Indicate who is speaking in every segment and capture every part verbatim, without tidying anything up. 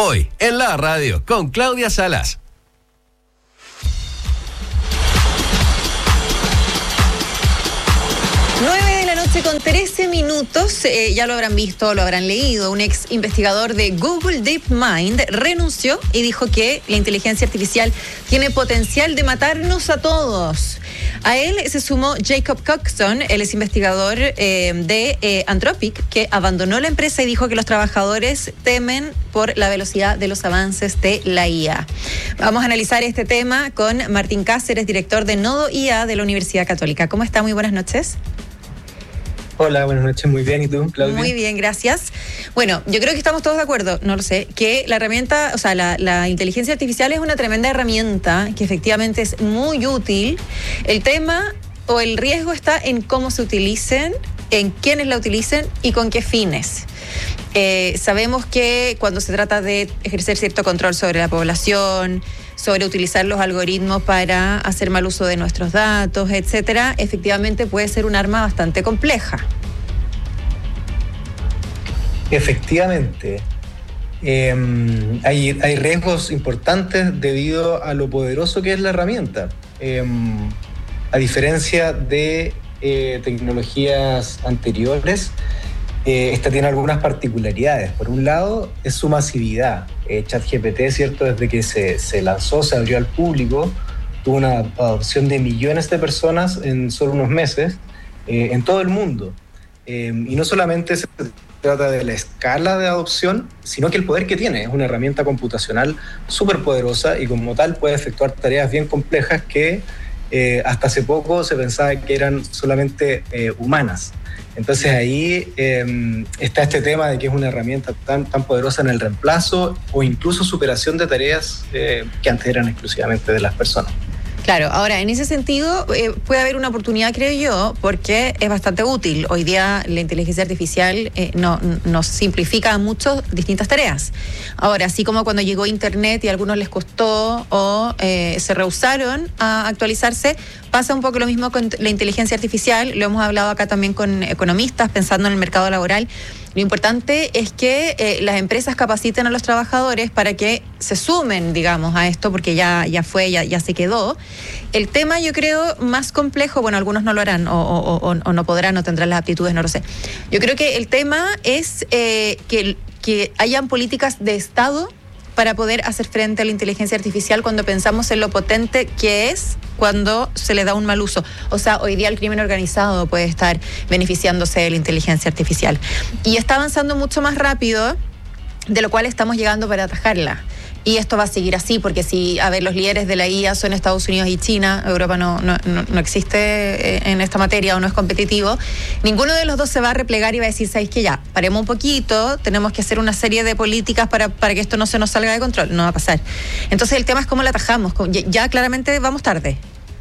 Speaker 1: Hoy, en la radio, con Claudia Salas.
Speaker 2: nueve de la noche con trece minutos, eh, ya lo habrán visto, lo habrán leído, un ex investigador de Google DeepMind renunció y dijo que la inteligencia artificial tiene potencial de matarnos a todos. A él se sumó Jacob Coxon, él es investigador eh, de eh, Anthropic, que abandonó la empresa y dijo que los trabajadores temen por la velocidad de los avances de la I A. Vamos a analizar este tema con Martín Cáceres, director de Nodo I A de la Universidad Católica. ¿Cómo está? Muy buenas noches.
Speaker 3: Hola, buenas noches, muy bien. ¿Y tú, Claudia?
Speaker 2: Muy bien, gracias. Bueno, yo creo que estamos todos de acuerdo, no lo sé, que la herramienta, o sea, la, la inteligencia artificial es una tremenda herramienta que efectivamente es muy útil. El tema o el riesgo está en cómo se utilicen, en quiénes la utilicen y con qué fines. Eh, sabemos que cuando se trata de ejercer cierto control sobre la población, sobre utilizar los algoritmos para hacer mal uso de nuestros datos, etcétera, efectivamente puede ser un arma bastante compleja.
Speaker 3: Efectivamente. Eh, hay, hay riesgos importantes debido a lo poderoso que es la herramienta. Eh, a diferencia de eh, tecnologías anteriores, Eh, esta tiene algunas particularidades. Por un lado, es su masividad. Eh, ChatGPT, ¿cierto? Desde que se, se lanzó, se abrió al público, tuvo una adopción de millones de personas en solo unos meses, eh, en todo el mundo. Eh, y no solamente se trata de la escala de adopción, sino que el poder que tiene. Es una herramienta computacional súper poderosa y como tal puede efectuar tareas bien complejas que eh, hasta hace poco se pensaba que eran solamente eh, humanas. Entonces ahí eh, está este tema de que es una herramienta tan, tan poderosa en el reemplazo o incluso superación de tareas eh, que antes eran exclusivamente de las personas.
Speaker 2: Claro, ahora en ese sentido eh, puede haber una oportunidad, creo yo, porque es bastante útil. Hoy día la inteligencia artificial eh, no, nos simplifica mucho distintas tareas. Ahora, así como cuando llegó Internet y a algunos les costó o eh, se rehusaron a actualizarse, pasa un poco lo mismo con la inteligencia artificial. Lo hemos hablado acá también con economistas pensando en el mercado laboral. Lo importante es que eh, las empresas capaciten a los trabajadores para que se sumen, digamos, a esto, porque ya, ya fue, ya, ya se quedó. El tema, yo creo, más complejo, bueno, algunos no lo harán o, o, o, o no podrán, no tendrán las aptitudes, no lo sé. Yo creo que el tema es eh, que, que hayan políticas de Estado para poder hacer frente a la inteligencia artificial cuando pensamos en lo potente que es cuando se le da un mal uso. O sea, hoy día el crimen organizado puede estar beneficiándose de la inteligencia artificial. Y está avanzando mucho más rápido de lo cual estamos llegando para atajarla. Y esto va a seguir así, porque si, a ver, los líderes de la I A son Estados Unidos y China, Europa no, no, no existe en esta materia o no es competitivo, ninguno de los dos se va a replegar y va a decir, ¿sabéis qué? Ya, paremos un poquito, tenemos que hacer una serie de políticas para, para que esto no se nos salga de control. No va a pasar. Entonces el tema es cómo la atajamos. Ya, ya claramente vamos tarde.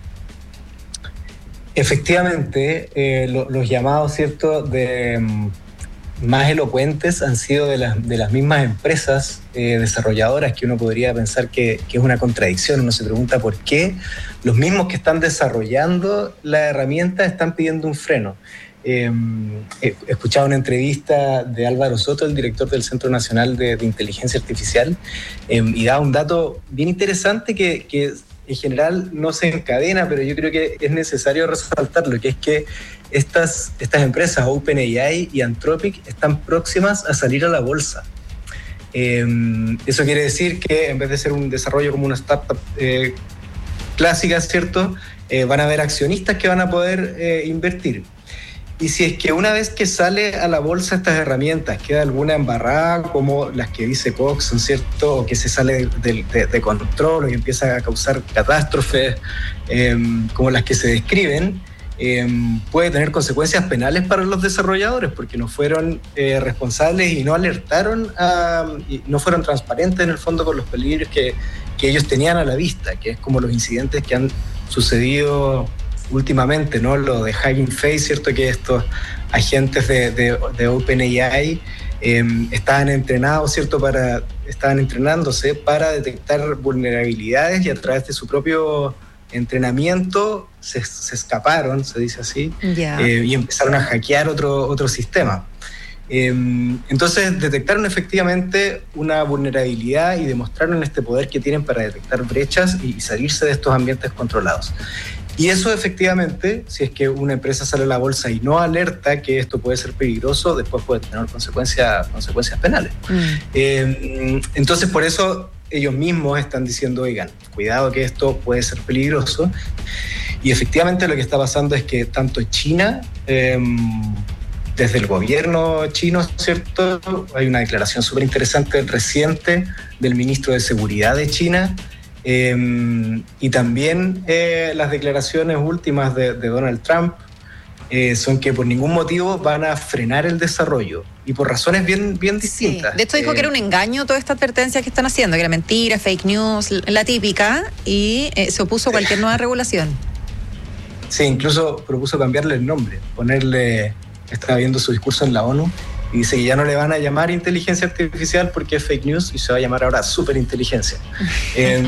Speaker 3: Efectivamente, eh, lo, los llamados, ¿cierto?, de más elocuentes han sido de las, de las mismas empresas eh, desarrolladoras, que uno podría pensar que, que es una contradicción. Uno se pregunta por qué los mismos que están desarrollando la herramienta están pidiendo un freno. Eh, he escuchado una entrevista de Álvaro Soto, el director del Centro Nacional de, de Inteligencia Artificial, eh, y da un dato bien interesante que, que en general no se encadena, pero yo creo que es necesario resaltarlo, que es que estas, estas empresas, OpenAI y Anthropic, están próximas a salir a la bolsa. Eh, eso quiere decir que en vez de ser un desarrollo como una startup eh, clásica, ¿cierto?, eh, van a haber accionistas que van a poder eh, invertir. Y si es que una vez que sale a la bolsa estas herramientas queda alguna embarrada, como las que dice Coxon, ¿cierto?, o que se sale de, de, de control o que empieza a causar catástrofes eh, como las que se describen, eh, puede tener consecuencias penales para los desarrolladores, porque no fueron eh, responsables y no alertaron, a, y no fueron transparentes en el fondo con los peligros que, que ellos tenían a la vista, que es como los incidentes que han sucedido últimamente, ¿no? Lo de Hugging Face, ¿cierto?, que estos agentes de, de, de OpenAI eh, estaban entrenados, ¿cierto?, para, estaban entrenándose para detectar vulnerabilidades y a través de su propio entrenamiento se, se escaparon, se dice así, yeah. eh, y empezaron a hackear otro, otro sistema. Eh, entonces detectaron efectivamente una vulnerabilidad y demostraron este poder que tienen para detectar brechas y salirse de estos ambientes controlados. Y eso efectivamente, si es que una empresa sale a la bolsa y no alerta que esto puede ser peligroso, después puede tener consecuencias, consecuencias penales. Mm. Eh, entonces por eso ellos mismos están diciendo, oigan, cuidado que esto puede ser peligroso. Y efectivamente lo que está pasando es que tanto China... Eh, Desde el gobierno chino, ¿cierto? Hay una declaración súper interesante reciente del ministro de Seguridad de China eh, y también eh, las declaraciones últimas de, de Donald Trump eh, son que por ningún motivo van a frenar el desarrollo y por razones bien, bien distintas.
Speaker 2: Sí. De hecho dijo eh, que era un engaño toda esta advertencia que están haciendo, que era mentira, fake news, la típica, y eh, se opuso a cualquier nueva regulación.
Speaker 3: Sí, incluso propuso cambiarle el nombre, ponerle... Estaba viendo su discurso en la ONU y dice que ya no le van a llamar inteligencia artificial porque es fake news y se va a llamar ahora superinteligencia. eh,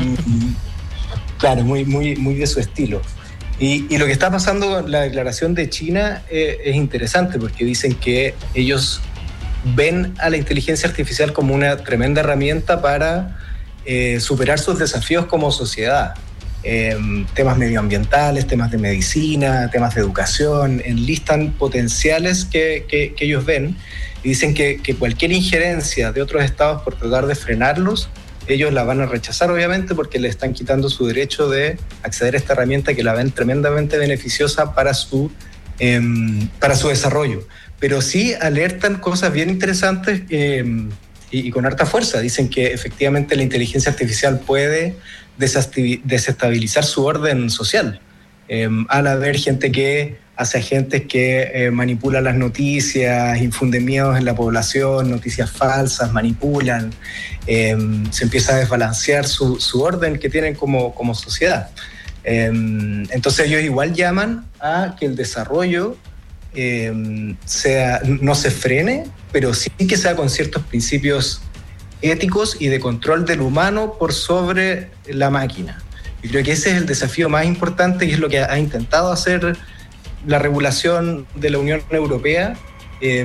Speaker 3: claro, muy, muy, muy de su estilo. Y, y lo que está pasando con la declaración de China eh, es interesante porque dicen que ellos ven a la inteligencia artificial como una tremenda herramienta para eh, superar sus desafíos como sociedad. Eh, temas medioambientales, temas de medicina, temas de educación, enlistan potenciales que, que, que ellos ven y dicen que, que cualquier injerencia de otros estados por tratar de frenarlos, ellos la van a rechazar obviamente porque le están quitando su derecho de acceder a esta herramienta que la ven tremendamente beneficiosa para su, eh, para su desarrollo. Pero sí alertan cosas bien interesantes eh, y, y con harta fuerza. Dicen que efectivamente la inteligencia artificial puede desestabilizar su orden social. Eh, al haber gente que hace agentes que eh, manipulan las noticias, infunden miedos en la población, noticias falsas, manipulan, eh, se empieza a desbalancear su, su orden que tienen como, como sociedad. Eh, entonces ellos igual llaman a que el desarrollo eh, sea, no se frene, pero sí que sea con ciertos principios éticos y de control del humano por sobre la máquina. Y creo que ese es el desafío más importante y es lo que ha intentado hacer la regulación de la Unión Europea eh,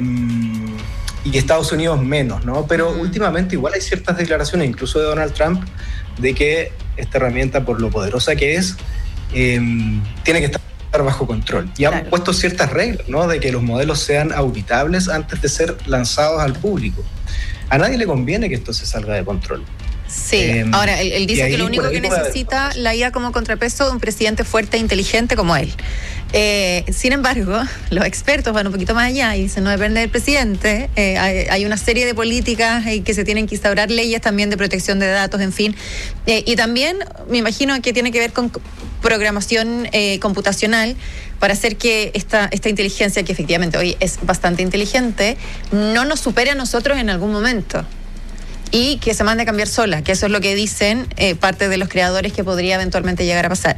Speaker 3: y Estados Unidos menos, ¿no? Pero uh-huh. últimamente igual hay ciertas declaraciones, incluso de Donald Trump, de que esta herramienta, por lo poderosa que es, eh, tiene que estar bajo control. Y claro. han puesto ciertas reglas, ¿no? De que los modelos sean auditables antes de ser lanzados al público. A nadie le conviene que esto se salga de control.
Speaker 2: Sí, eh, ahora él, él dice que lo único que necesita la I A como contrapeso de un presidente fuerte e inteligente como él. Eh, sin embargo, los expertos van un poquito más allá y dicen no depende del presidente, eh, hay, hay una serie de políticas eh, que se tienen que instaurar, leyes también de protección de datos, en fin. Eh, y también me imagino que tiene que ver con programación eh, computacional para hacer que esta, esta inteligencia, que efectivamente hoy es bastante inteligente, no nos supere a nosotros en algún momento. Y que se mande a cambiar sola, que eso es lo que dicen eh, parte de los creadores que podría eventualmente llegar a pasar.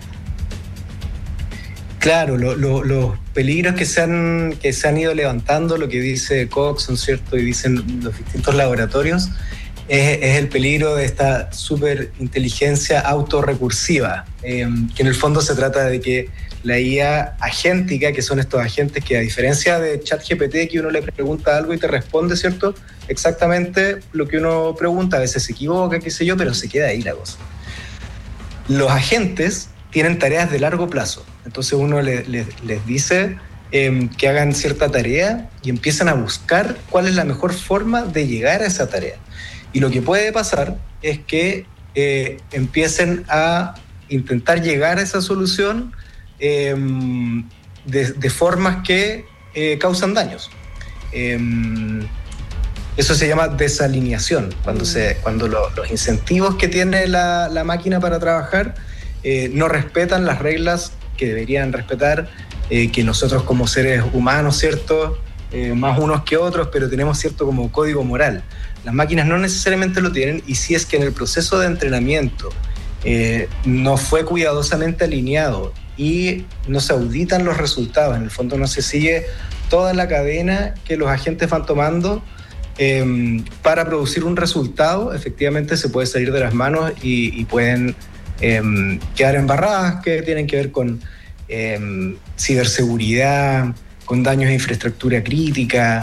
Speaker 3: Claro, lo, lo, los peligros que se, han, que se han ido levantando, lo que dice Cox, ¿no es cierto? Y dicen los distintos laboratorios, es, es el peligro de esta superinteligencia autorrecursiva, eh, que en el fondo se trata de que la I A agéntica, que son estos agentes que a diferencia de ChatGPT, que uno le pregunta algo y te responde, ¿cierto? Exactamente lo que uno pregunta, a veces se equivoca, qué sé yo, pero se queda ahí la cosa. Los agentes tienen tareas de largo plazo, entonces uno les, les, les dice eh, que hagan cierta tarea y empiezan a buscar cuál es la mejor forma de llegar a esa tarea. Y lo que puede pasar es que eh, empiecen a intentar llegar a esa solución eh, de, de formas que eh, causan daños. Eh, Eso se llama desalineación, cuando, se, cuando lo, los incentivos que tiene la, la máquina para trabajar eh, no respetan las reglas que deberían respetar, eh, que nosotros como seres humanos, ¿cierto? Eh, más unos que otros, pero tenemos cierto como código moral. Las máquinas no necesariamente lo tienen, y si es que en el proceso de entrenamiento eh, no fue cuidadosamente alineado y no se auditan los resultados, en el fondo no se sigue toda la cadena que los agentes van tomando, Eh, para producir un resultado, efectivamente se puede salir de las manos y, y pueden eh, quedar embarradas que tienen que ver con eh, ciberseguridad, con daños a infraestructura crítica,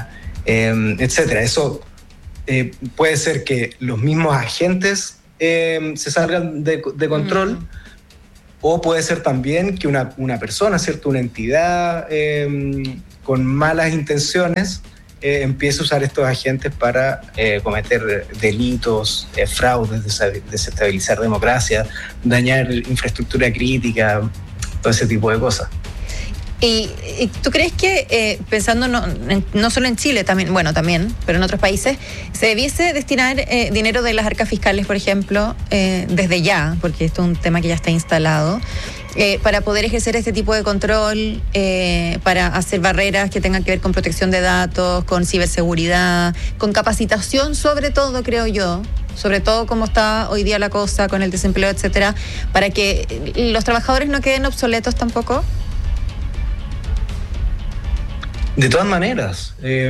Speaker 3: eh, etcétera. Eso eh, puede ser que los mismos agentes eh, se salgan de, de control, mm. o puede ser también que una, una persona, ¿cierto? Una entidad eh, con malas intenciones eh, empiece a usar estos agentes para eh, cometer delitos, eh, fraudes, desestabilizar democracia, dañar infraestructura crítica, todo ese tipo de cosas.
Speaker 2: ¿Y, y tú crees que, eh, pensando no, en, no solo en Chile, también, bueno, también, pero en otros países, se debiese destinar eh, dinero de las arcas fiscales, por ejemplo, eh, desde ya, porque esto es un tema que ya está instalado, eh, para poder ejercer este tipo de control, eh, para hacer barreras que tengan que ver con protección de datos, con ciberseguridad, con capacitación sobre todo, creo yo, sobre todo como está hoy día la cosa con el desempleo, etcétera, para que los trabajadores no queden obsoletos tampoco?
Speaker 3: De todas maneras, eh,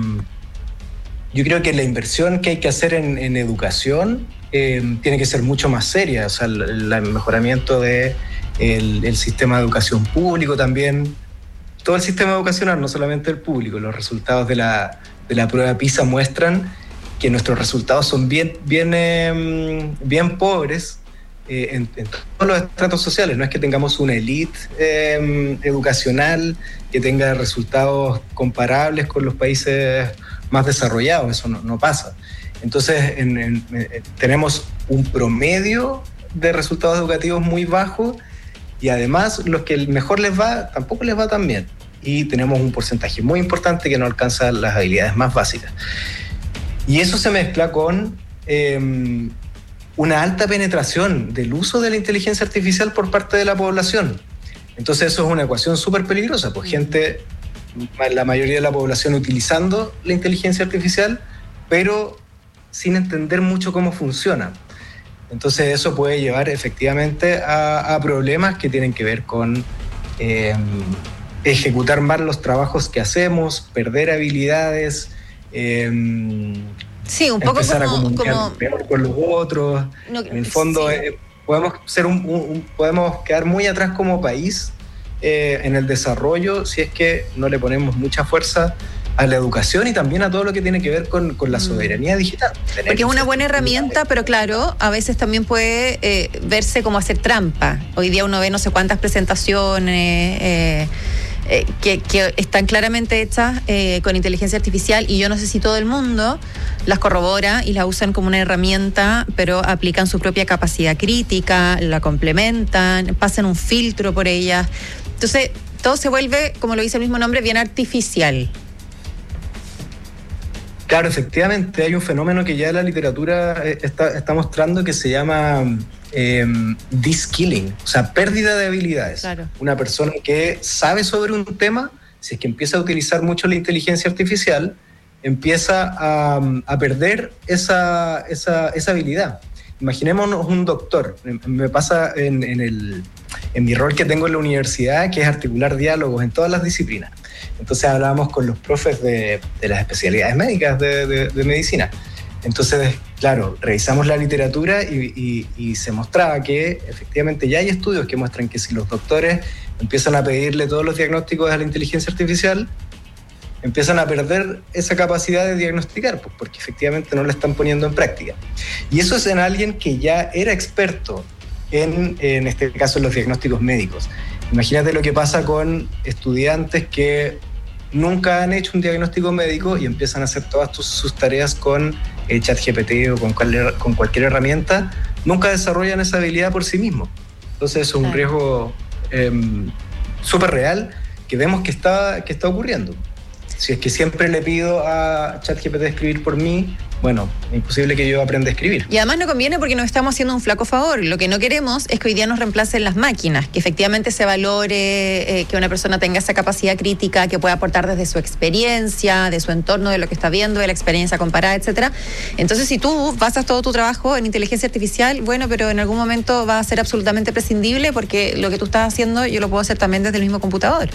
Speaker 3: yo creo que la inversión que hay que hacer en, en educación eh, tiene que ser mucho más seria. O sea, el, el mejoramiento del de el sistema de educación público también. Todo el sistema educacional, no solamente el público. Los resultados de la, de la prueba PISA muestran que nuestros resultados son bien, bien, eh, bien pobres eh, en, en todos los estratos sociales. No es que tengamos una élite eh, educacional que tenga resultados comparables con los países más desarrollados. Eso no, no pasa. Entonces, en, en, en, tenemos un promedio de resultados educativos muy bajo y además los que mejor les va, tampoco les va tan bien. Y tenemos un porcentaje muy importante que no alcanza las habilidades más básicas. Y eso se mezcla con eh, una alta penetración del uso de la inteligencia artificial por parte de la población. Entonces eso es una ecuación súper peligrosa, pues gente, la mayoría de la población utilizando la inteligencia artificial, pero sin entender mucho cómo funciona. Entonces eso puede llevar efectivamente a, a problemas que tienen que ver con eh, ejecutar mal los trabajos que hacemos, perder habilidades, eh,
Speaker 2: sí, un poco
Speaker 3: empezar
Speaker 2: como,
Speaker 3: a comunicar
Speaker 2: como...
Speaker 3: peor con los otros.
Speaker 2: No,
Speaker 3: en el fondo...
Speaker 2: sí.
Speaker 3: Eh, Podemos, ser un, un, podemos quedar muy atrás como país eh, en el desarrollo si es que no le ponemos mucha fuerza a la educación y también a todo lo que tiene que ver con, con la soberanía digital.
Speaker 2: Porque es una buena herramienta, pero claro, a veces también puede eh, verse como hacer trampa. Hoy día uno ve no sé cuántas presentaciones eh, eh, que, que están claramente hechas eh, con inteligencia artificial y yo no sé si todo el mundo las corrobora y las usan como una herramienta, pero aplican su propia capacidad crítica, la complementan, pasan un filtro por ellas. Entonces, todo se vuelve, como lo dice el mismo nombre, bien artificial.
Speaker 3: Claro, efectivamente, hay un fenómeno que ya la literatura está, está mostrando que se llama eh, de-skilling, o sea, pérdida de habilidades.
Speaker 2: Claro.
Speaker 3: Una persona que sabe sobre un tema, si es que empieza a utilizar mucho la inteligencia artificial, empieza a, a perder esa, esa, esa habilidad. Imaginémonos un doctor. Me pasa en, en, el, en mi rol que tengo en la universidad, que es articular diálogos en todas las disciplinas. Entonces hablábamos con los profes de, de las especialidades médicas de, de, de medicina. Entonces, claro, revisamos la literatura y, y, y se mostraba que efectivamente ya hay estudios que muestran que si los doctores empiezan a pedirle todos los diagnósticos a la inteligencia artificial, empiezan a perder esa capacidad de diagnosticar, pues porque efectivamente no la están poniendo en práctica. Y eso es en alguien que ya era experto en, en este caso, en los diagnósticos médicos. Imagínate lo que pasa con estudiantes que nunca han hecho un diagnóstico médico y empiezan a hacer todas tus, sus tareas con eh, ChatGPT o con, cual, con cualquier herramienta, nunca desarrollan esa habilidad por sí mismos. Entonces eso es un riesgo eh, súper real que vemos que está, que está ocurriendo. Si es que siempre le pido a ChatGPT escribir por mí, bueno, es imposible que yo aprenda a escribir.
Speaker 2: Y además no conviene porque nos estamos haciendo un flaco favor. Lo que no queremos es que hoy día nos reemplacen las máquinas, que efectivamente se valore, eh, que una persona tenga esa capacidad crítica, que pueda aportar desde su experiencia, de su entorno, de lo que está viendo, de la experiencia comparada, etcétera. Entonces, si tú basas todo tu trabajo en inteligencia artificial, bueno, pero en algún momento va a ser absolutamente prescindible porque lo que tú estás haciendo yo lo puedo hacer también desde el mismo computador.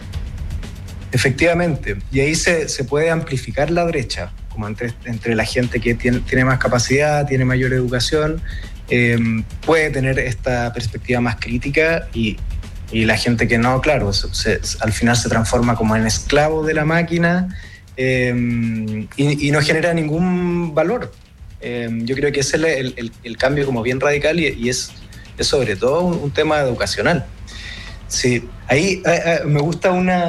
Speaker 3: Efectivamente, y ahí se, se puede amplificar la brecha, como entre, entre la gente que tiene, tiene más capacidad, tiene mayor educación, eh, puede tener esta perspectiva más crítica y, y la gente que no, claro, se, se, al final se transforma como en esclavo de la máquina eh, y, y no genera ningún valor. Eh, yo creo que ese es el, el, el cambio como bien radical y, y es, es sobre todo un, un tema educacional. Sí, ahí eh, eh, me gusta una...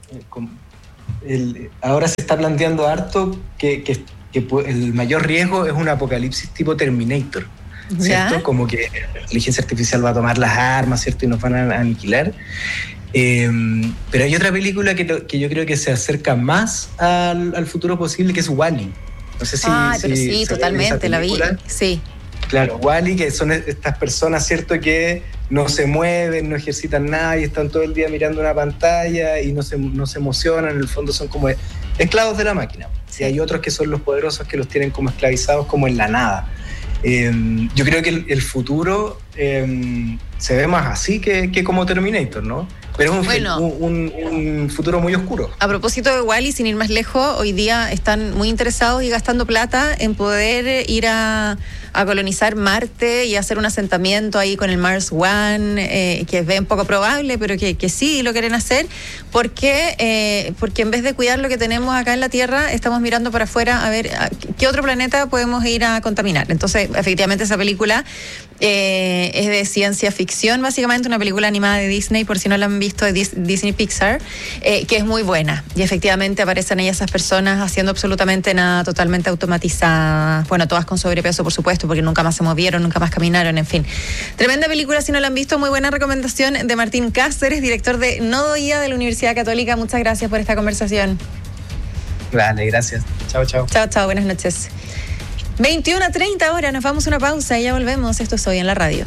Speaker 3: El, ahora se está planteando harto que, que, que el mayor riesgo es un apocalipsis tipo Terminator, ¿cierto? ¿Ya? Como que la inteligencia artificial va a tomar las armas, ¿cierto? Y nos van a aniquilar. Eh, pero hay otra película que, que yo creo que se acerca más al, al futuro posible, que es Wall-E. No sé si...
Speaker 2: Ah,
Speaker 3: si,
Speaker 2: pero sí, totalmente, la vi, sí.
Speaker 3: Claro, Wall-E, que son estas personas, ¿cierto?, que no se mueven, no ejercitan nada y están todo el día mirando una pantalla y no se, no se emocionan, en el fondo son como esclavos de la máquina. Sí. Y hay otros que son los poderosos que los tienen como esclavizados como en la nada. Eh, yo creo que el, el futuro eh, se ve más así que, que como Terminator, ¿no? Pero es un, bueno, un, un, un futuro muy oscuro.
Speaker 2: A propósito de Wall-E, sin ir más lejos, hoy día están muy interesados y gastando plata en poder ir a, a colonizar Marte y hacer un asentamiento ahí con el Mars One, eh, que es bien poco probable, pero que, que sí lo quieren hacer, porque, eh, porque en vez de cuidar lo que tenemos acá en la Tierra, estamos mirando para afuera a ver a qué otro planeta podemos ir a contaminar. Entonces, efectivamente, esa película eh, es de ciencia ficción, básicamente una película animada de Disney, por si no la han visto, de Disney Pixar, eh, que es muy buena, y efectivamente aparecen ahí esas personas haciendo absolutamente nada, totalmente automatizadas, bueno, todas con sobrepeso, por supuesto, porque nunca más se movieron, nunca más caminaron, en fin. Tremenda película, si no la han visto, muy buena recomendación de Martín Cáceres, director de Nodo I A de la Universidad Católica. Muchas gracias por esta conversación.
Speaker 3: Vale, gracias. Chao, chao.
Speaker 2: Chao, chao, buenas noches. veintiuno a treinta horas, nos vamos a una pausa y ya volvemos. Esto es Hoy en la Radio.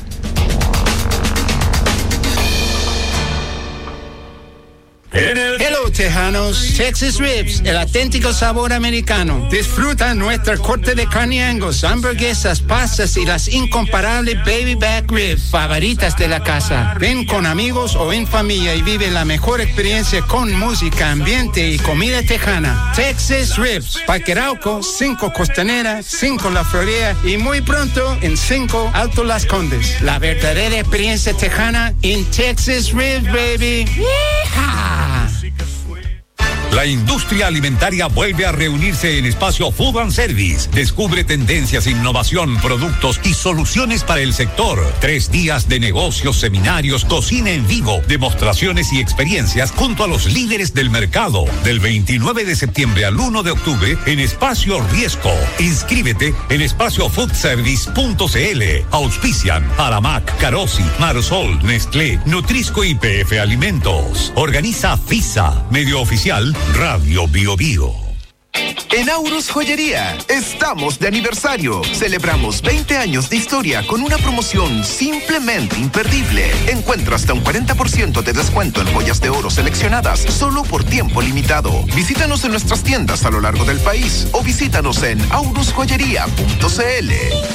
Speaker 4: Hello, tejanos. Texas Ribs, el auténtico sabor americano. Disfruta nuestra corte de carne Angus, hamburguesas, pastas y las incomparables baby back ribs favoritas de la casa. Ven con amigos o en familia y vive la mejor experiencia con música, ambiente y comida tejana. Texas Ribs, Parque Arauco, cinco Costanera, cinco La Florida y muy pronto en cinco Alto Las Condes. La verdadera experiencia tejana en Texas Ribs, baby. ¡Yeehaw!
Speaker 5: La industria alimentaria vuelve a reunirse en Espacio Food and Service. Descubre tendencias, innovación, productos y soluciones para el sector. Tres días de negocios, seminarios, cocina en vivo, demostraciones y experiencias junto a los líderes del mercado. Del veintinueve de septiembre al uno de octubre en Espacio Riesco. Inscríbete en espacio food service punto c l. Auspician Aramac, Carosi, Marsol, Nestlé, Nutrisco y P F Alimentos. Organiza FISA, medio oficial Radio Bio Bio.
Speaker 6: En Aurus Joyería estamos de aniversario. Celebramos veinte años de historia con una promoción simplemente imperdible. Encuentra hasta un cuarenta por ciento de descuento en joyas de oro seleccionadas solo por tiempo limitado. Visítanos en nuestras tiendas a lo largo del país o visítanos en aurus joyería punto c l.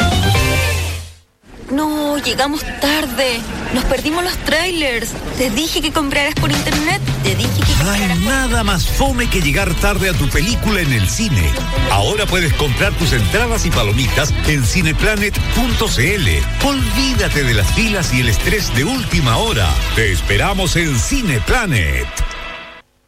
Speaker 7: No, llegamos tarde. Nos perdimos los trailers. Te dije que compraras por internet. Te dije que
Speaker 5: No hay nada más fome que llegar tarde a tu película en el cine. Ahora puedes comprar tus entradas y palomitas en cineplanet punto c l. Olvídate de las filas y el estrés de última hora. Te esperamos en Cineplanet.